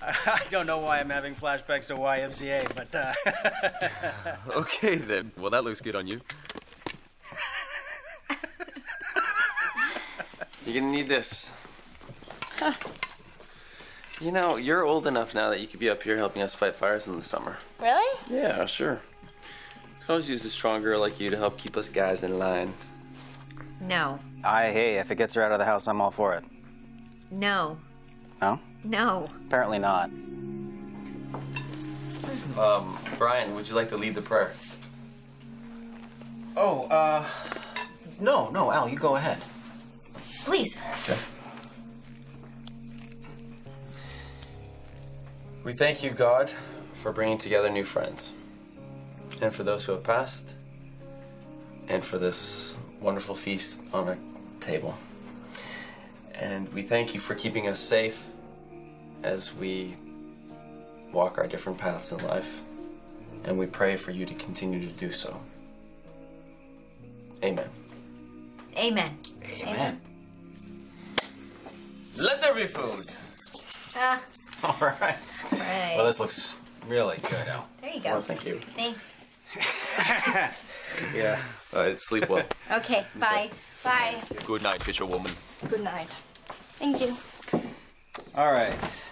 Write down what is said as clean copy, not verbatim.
I don't know why I'm having flashbacks to YMCA, but, Okay, then. Well, that looks good on you. You're gonna need this. You know, you're old enough now that you could be up here helping us fight fires in the summer. Really? Yeah, sure. Could always use a strong girl like you to help keep us guys in line. No. Hey, if it gets her out of the house, I'm all for it. No. No? No. Apparently not. Brian, would you like to lead the prayer? Oh, no, Al, you go ahead. Please. Okay. We thank you, God, for bringing together new friends, and for those who have passed, and for this wonderful feast on our table. And we thank you for keeping us safe as we walk our different paths in life, and we pray for you to continue to do so. Amen. Amen. Amen. Let there be food. All right. Right. Well, this looks really good, Al. There you go. Well, thank you. Thanks. Yeah. Sleep well. Okay, bye. Bye. Good night, fisherwoman. Good night. Thank you. All right.